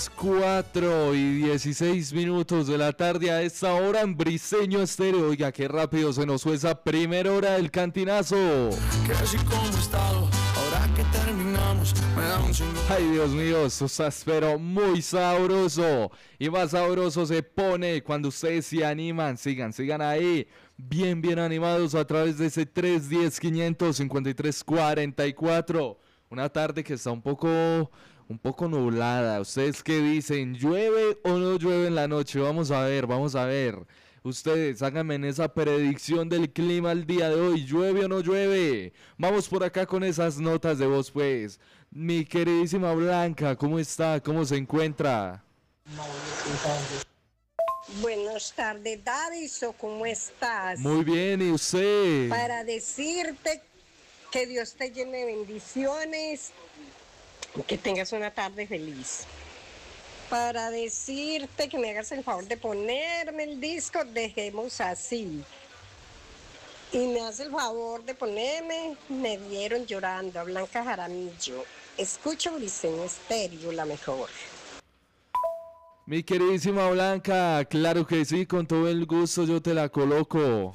4:16 de la tarde a esta hora en Briseño Estéreo. Oiga, qué rápido se nos fue esa primera hora del cantinazo. Que así como he estado, ahora que terminamos, me da un chingo. Ay, Dios mío, eso está pero muy sabroso. Y más sabroso se pone cuando ustedes se animan. Sigan ahí. Bien animados a través de ese 310-553-44. Una tarde que está un poco nublada. ¿Ustedes qué dicen? ¿Llueve o no llueve en la noche? Vamos a ver. Ustedes háganme en esa predicción del clima el día de hoy. ¿Llueve o no llueve? Vamos por acá con esas notas de voz, pues. Mi queridísima Blanca, ¿cómo está? ¿Cómo se encuentra? Buenas tardes, Daviso, ¿cómo estás? Muy bien, ¿y usted? Para decirte que Dios te llene de bendiciones, que tengas una tarde feliz. Para decirte que me hagas el favor de ponerme el disco, Dejemos Así. Y me hace el favor de ponerme Me Dieron Llorando, a Blanca Jaramillo. Escucho Briseño Estéreo, la mejor. Mi queridísima Blanca, claro que sí, con todo el gusto yo te la coloco.